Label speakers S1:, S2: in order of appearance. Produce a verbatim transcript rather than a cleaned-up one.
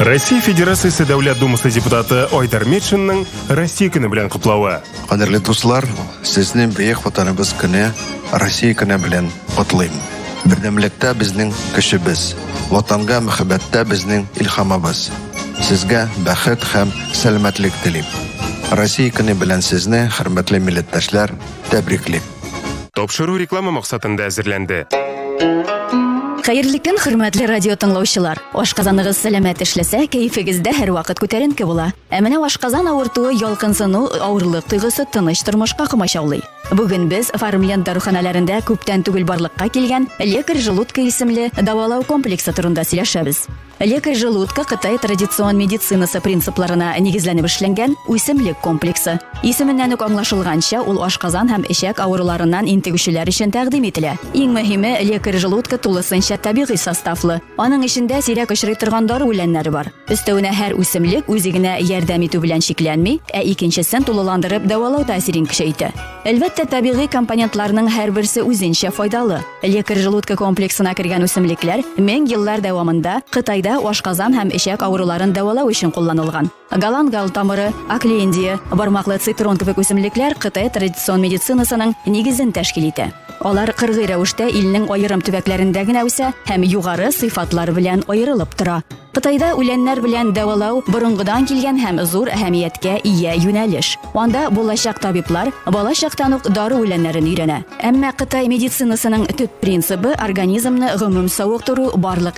S1: Россия Федерациясы Дәүләт Думасы депутаты Айдар Метшинның Россия көне белән котлавы.
S2: Кадерле дуслар, сезне бөек ватаныбыз көне Россия көне белән котлыйм. Бердәмлектә безнең көчебез, ватанга мәхәббәттә безнең илһамыбыз. Сезгә бәхет һәм сәламәтлек телим. Россия көне белән сезне, хөрмәтле милләттәшләр, тәбриклим.
S1: Тапшыру реклама максатында әзерләнде.
S3: Хәерле көн, хөрмәтле радио тыңлаучылар. Ашказаныгыз сәламәт эшләсә, кәефегездә һәр вакыт күтәренке була. Ә менә ашказан авыртуы, ялкынсыну, авырлык тойгысы тыныч тормышка комачаулый. Бүген без Фармленд даруханаларында күптән түгел барлыкка килгән лекарь желудка исемле дәвалау комплексы турында сөйләшәбез. Лекарь желудка Кытай традицион медицинасы принципларына нигезләнеп эшләнгән үсемлек комплексы. Исеменнән үк аңлашылганча, ул ашказан һәм эчәк авыруларыннан интегүчеләр өчен тәкъдим ителә. Иң мөһиме, лекарь желудка тулысынча табигый составлы. Аның эчендә сирәк очрый торган дары үләннәре бар. Өстәвенә һәр үсемлек үзигенә ярдәм итү белән шикләнми, ә икенчесен тулыландырып дәвалау тәэсирен көчәйтә. Әлбәттә, табигый компонентларның һәрберсе үзенчә файдалы. Лекарь желудка комплексына кергән үсемлекләр мең еллар дәвамында Кытайда ашказан һәм эчәк авыруларын дәвалау өчен кулланылган. Галангал тамыры, аклендия, бармаклы цитрон кебек үсемлекләр Кытай традицион медицинасының нигезен тәшкил итә. Алар кыргый рәвештә илнең аерым төбәкләрендә генә үсә һәм югары сыйфатлар белән аерылып тора. Кытайда үләннәр белән дәвалау борынгыдан килгән һәм зур әһәмияткә ия юнәлеш. Анда булачак табиблар бала чактан ук дары үләннәрен өйрәнә. Әмма Кытай медицинасының төп принцибы организмны гомум савыктыру, барлык